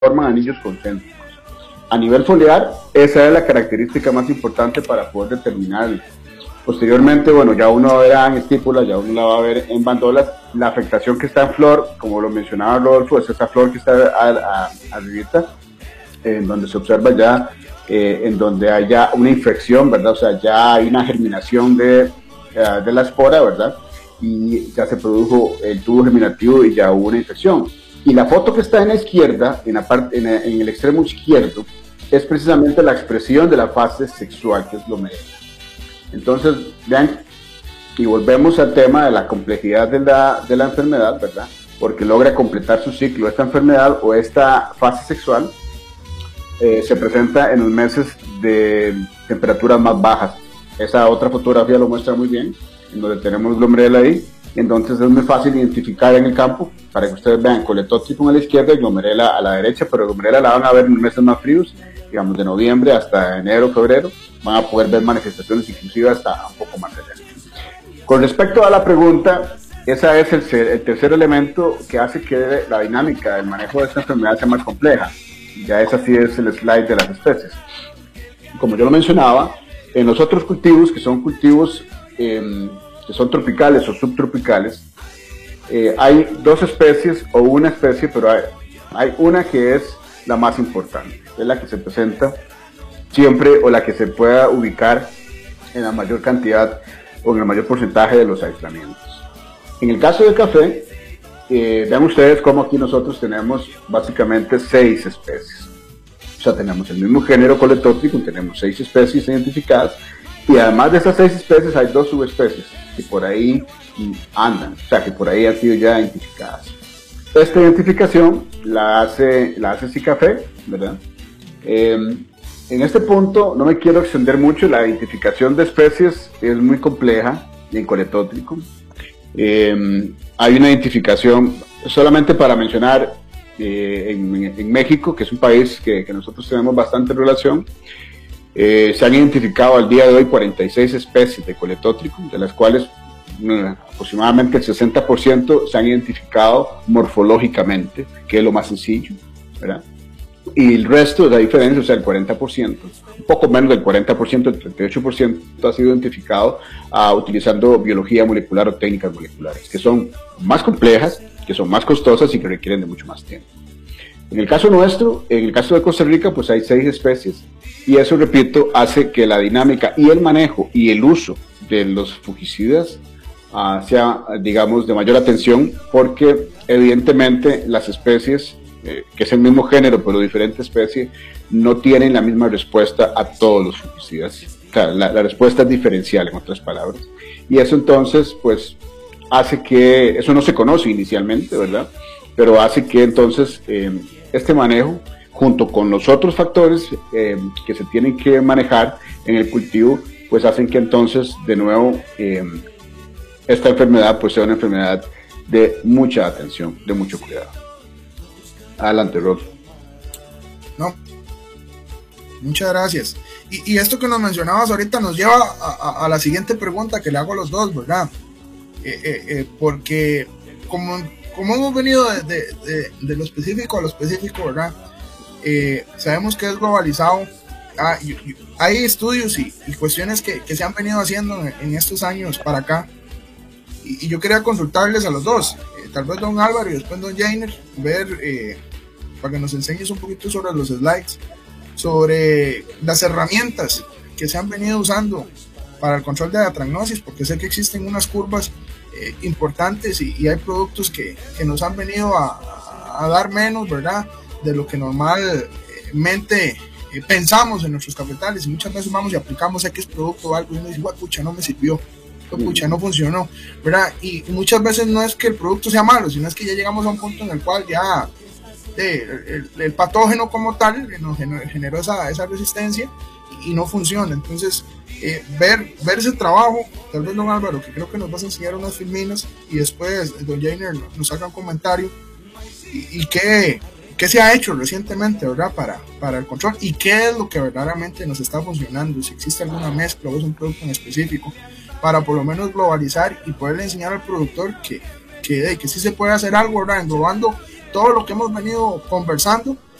forman anillos concéntricos. A nivel foliar, esa es la característica más importante para poder determinarlo. Posteriormente, bueno, ya uno va a ver en estípulas, ya uno la va a ver en bandolas. La afectación que está en flor, como lo mencionaba Rodolfo, es esa flor que está arribita, en donde se observa ya, en donde haya una infección, ¿verdad? O sea, ya hay una germinación de la espora, ¿verdad? Y ya se produjo el tubo germinativo y ya hubo una infección. Y la foto que está en la izquierda, en el extremo izquierdo, es precisamente la expresión de la fase sexual, que es lo medio. Entonces, vean, y volvemos al tema de la complejidad de la enfermedad, ¿verdad? Porque logra completar su ciclo. Esta enfermedad o esta fase sexual se presenta en los meses de temperaturas más bajas. Esa otra fotografía lo muestra muy bien, en donde tenemos glomerela ahí. Entonces es muy fácil identificar en el campo, para que ustedes vean coletótrico a la izquierda y glomerela a la derecha, pero glomerela la van a ver en meses más fríos, digamos de noviembre hasta enero, febrero. Van a poder ver manifestaciones inclusive hasta un poco más allá. Con respecto a la pregunta, ese es el tercer elemento que hace que la dinámica del manejo de esta enfermedad sea más compleja. Ya es así, es el slide de las especies. Como yo lo mencionaba, en los otros cultivos, que son cultivos que son tropicales o subtropicales, hay dos especies o una especie, pero hay una que es la más importante, es la que se presenta siempre o la que se pueda ubicar en la mayor cantidad o en el mayor porcentaje de los aislamientos. En el caso del café, vean ustedes cómo aquí nosotros tenemos básicamente 6 especies. O sea, tenemos el mismo género coletótrico, tenemos 6 especies identificadas, y además de esas 6 especies hay 2 subespecies que por ahí andan, o sea, que por ahí han sido ya identificadas. Esta identificación la hace SICAFE, ¿verdad? En este punto no me quiero extender mucho, la identificación de especies es muy compleja en coletótrico. Hay una identificación, solamente para mencionar, en México, que es un país que nosotros tenemos bastante relación, se han identificado al día de hoy 46 especies de coletótrico, de las cuales aproximadamente el 60% se han identificado morfológicamente, que es lo más sencillo, ¿verdad? Y el resto de la diferencia, o sea, el 40%, un poco menos del 40%, el 38% ha sido identificado utilizando biología molecular o técnicas moleculares, que son más complejas, que son más costosas y que requieren de mucho más tiempo. En el caso nuestro, en el caso de Costa Rica, pues hay 6 especies, y eso, repito, hace que la dinámica y el manejo y el uso de los fungicidas sea, digamos, de mayor atención, porque evidentemente las especies, que es el mismo género pero diferente especie, no tienen la misma respuesta a todos los fungicidas. O sea, la respuesta es diferencial, en otras palabras, y eso entonces pues hace que, eso no se conoce inicialmente, ¿verdad? Pero hace que entonces este manejo, junto con los otros factores que se tienen que manejar en el cultivo, pues hacen que entonces de nuevo esta enfermedad pues sea una enfermedad de mucha atención, de mucho cuidado. Adelante, Rod. No, muchas gracias. Y esto que nos mencionabas ahorita nos lleva a la siguiente pregunta que le hago a los dos, ¿verdad? Porque como hemos venido de lo específico a lo específico, ¿verdad? Sabemos que es globalizado. Hay estudios y cuestiones que se han venido haciendo en estos años para acá. Y yo quería consultarles a los dos, tal vez don Álvaro y después don Jainer, ver, para que nos enseñes un poquito sobre los slides, sobre las herramientas que se han venido usando para el control de la atragnosis, porque sé que existen unas curvas importantes y hay productos que nos han venido a dar menos, ¿verdad?, de lo que normalmente pensamos en nuestros cafetales, y muchas veces vamos y aplicamos X producto o algo y uno dice, pucha, no me sirvió, pucha, no funcionó, ¿verdad? Y muchas veces no es que el producto sea malo, sino es que ya llegamos a un punto en el cual ya el patógeno como tal nos generó esa resistencia y no funciona. Entonces ver ese trabajo, tal vez don Álvaro, que creo que nos vas a enseñar unas filminas, y después don Jainer nos haga un comentario y qué se ha hecho recientemente, ¿verdad?, para el control, y qué es lo que verdaderamente nos está funcionando, si existe alguna mezcla o es un producto en específico, para por lo menos globalizar y poderle enseñar al productor que sí se puede hacer algo, ¿verdad?, englobando todo lo que hemos venido conversando,